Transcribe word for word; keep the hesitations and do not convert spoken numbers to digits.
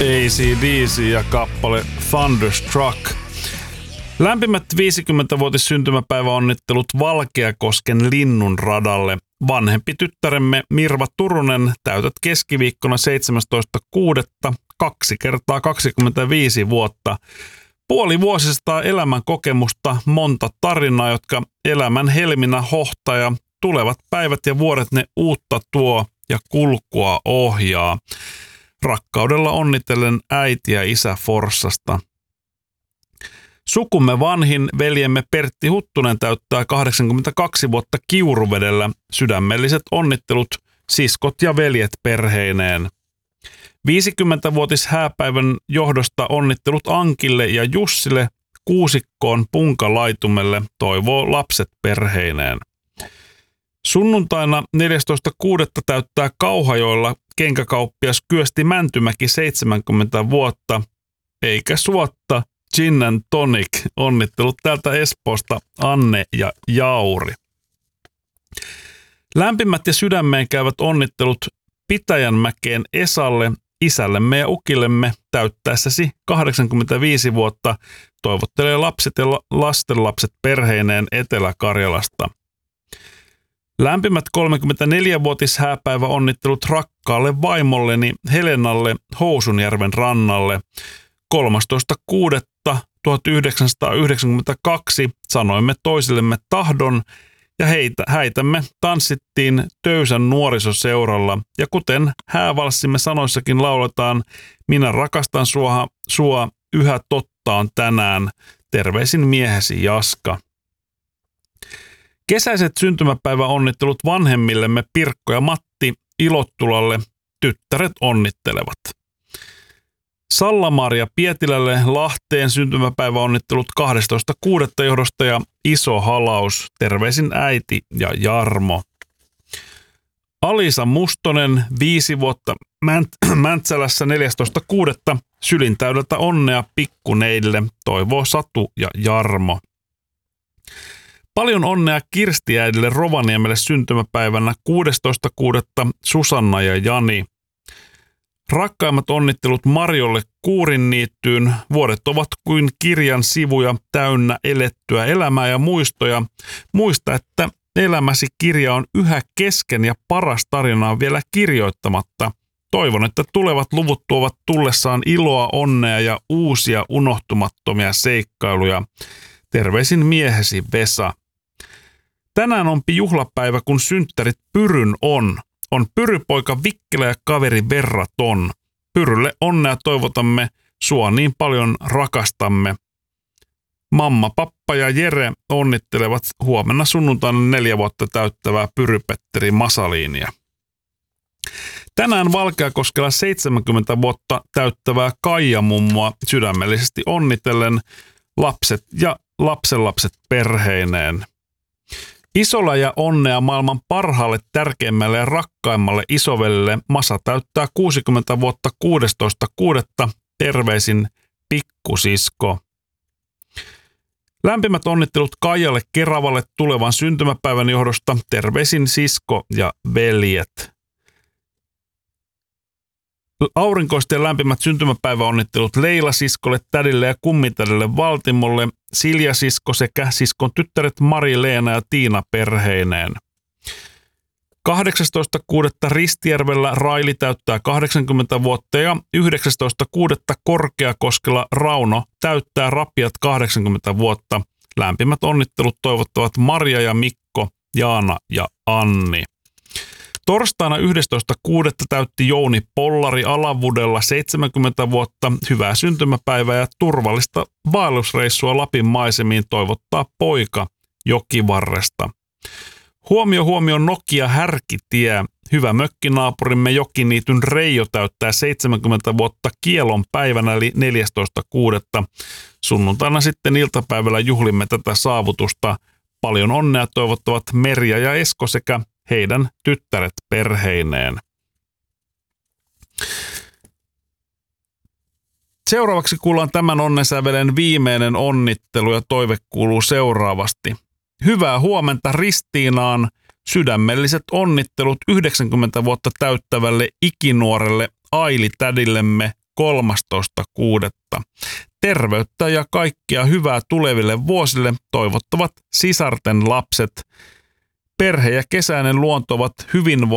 A C D C ja kappale Thunderstruck. Lämpimät viisikymmenvuotis syntymäpäiväonnittelut Valkeakosken Linnunradalle. Vanhempi tyttäremme Mirva Turunen täytät keskiviikkona seitsemästoista kuudetta kaksi kertaa kaksikymmentäviisi vuotta. Puoli vuosistaa elämän kokemusta, monta tarinaa, jotka elämän helminä hohtaa ja tulevat päivät ja vuodet ne uutta tuo ja kulkua ohjaa. Rakkaudella onnitellen äiti ja isä Forssasta. Sukumme vanhin veljemme Pertti Huttunen täyttää kahdeksankymmentäkaksi vuotta Kiuruvedellä. Sydämelliset onnittelut siskot ja veljet perheineen. viisikymmenvuotis hääpäivän johdosta onnittelut Ankille ja Jussille, kuusikkoon Punkalaitumelle, toivoo lapset perheineen. Sunnuntaina neljästoista kuudetta täyttää Kauhajoella kenkäkauppias Kyösti Mäntymäki seitsemänkymmentä vuotta, eikä suotta Gin and Tonic. Onnittelut täältä Espoosta Anne ja Jauri. Lämpimät ja sydämeen käyvät onnittelut Pitäjänmäkeen Esalle, isällemme ja ukillemme täyttäessäsi kahdeksankymmentäviisi vuotta. Toivottelee lapset ja lastenlapset perheineen Etelä-Karjalasta. Lämpimät kolmekymmentäneljävuotis hääpäivä onnittelut rakkaalle vaimolleni Helenalle Housunjärven rannalle. kolmastoista kuudetta tuhatyhdeksänsataayhdeksänkymmentäkaksi sanoimme toisillemme tahdon ja heitä, häitämme tanssittiin Töysän nuorisoseuralla. Ja kuten häävalssimme sanoissakin lauletaan, minä rakastan sua, sua yhä tottaan tänään. Terveisin miehesi Jaska. Kesäiset syntymäpäiväonnittelut vanhemmillemme Pirkko ja Matti Ilottulalle. Tyttäret onnittelevat. Salla-Maria Pietilälle Lahteen syntymäpäiväonnittelut kahdestoista kuudetta johdosta ja iso halaus. Terveisin äiti ja Jarmo. Alisa Mustonen viisi vuotta Mänt- Mäntsälässä neljästoista kuudetta sylin täydeltä onnea pikkuneille, toivoo Satu ja Jarmo. Paljon onnea Kirstiäidille Rovaniemelle syntymäpäivänä kuudestoista kuudetta Susanna ja Jani. Rakkaimmat onnittelut Marjolle Kuurinniittyyn. Vuodet ovat kuin kirjan sivuja täynnä elettyä elämää ja muistoja. Muista, että elämäsi kirja on yhä kesken ja paras tarina on vielä kirjoittamatta. Toivon, että tulevat luvut tuovat tullessaan iloa, onnea ja uusia unohtumattomia seikkailuja. Terveisin miehesi Vesa. Tänään onpi juhlapäivä, kun synttärit Pyryn on. On Pyrypoika Vikkelä ja kaveri Verraton. Pyrylle onnea toivotamme, sua niin paljon rakastamme. Mamma, pappa ja Jere onnittelevat huomenna sunnuntaina neljä vuotta täyttävää Pyry-Petteri Masaliinia. Tänään Valkeakoskella seitsemänkymmentä vuotta täyttävää Kaija-mummoa sydämellisesti onnitellen lapset ja lapsenlapset perheineen. Isolla ja onnea maailman parhaalle, tärkeimmälle ja rakkaimmalle isovelille. Masa täyttää kuusikymmentä vuotta kuudestoista kuudetta. Terveisin pikkusisko. Lämpimät onnittelut Kaijalle Keravalle tulevan syntymäpäivän johdosta. Terveisin sisko ja veljet. Aurinkoisten ja lämpimät syntymäpäiväonnittelut Leila-siskolle, tädille ja kummitädille Valtimolle, Silja-sisko sekä siskon tyttäret Mari-Leena ja Tiina perheineen. kahdeksastoista kuudetta Ristijärvellä Raili täyttää kahdeksankymmentä vuotta ja yhdeksästoista kuudetta Korkeakoskella Rauno täyttää rapiat kahdeksankymmentä vuotta. Lämpimät onnittelut toivottavat Marja ja Mikko, Jaana ja Anni. Torstaina yhdestoista kuudetta täytti Jouni Pollari Alavudella seitsemänkymmentä vuotta. Hyvää syntymäpäivää ja turvallista vaellusreissua Lapin maisemiin toivottaa poika Jokivarresta. Huomio huomio Nokia Härkitie. Hyvä mökkinaapurimme Jokiniityn Reijo täyttää seitsemänkymmentä vuotta kielon päivänä eli neljästoista kuudetta. Sunnuntaina sitten iltapäivällä juhlimme tätä saavutusta. Paljon onnea toivottavat Merja ja Esko sekä heidän tyttäret perheineen. Seuraavaksi kuullaan tämän onnensävelen viimeinen onnittelu ja toive kuuluu seuraavasti. Hyvää huomenta Ristiinaan. Sydämelliset onnittelut yhdeksänkymmentä vuotta täyttävälle ikinuorelle Aili-tädillemme kolmastoista kuudetta Terveyttä ja kaikkia hyvää tuleville vuosille toivottavat sisarten lapset. Perhe ja kesäinen luonto ovat hyvinvoinnin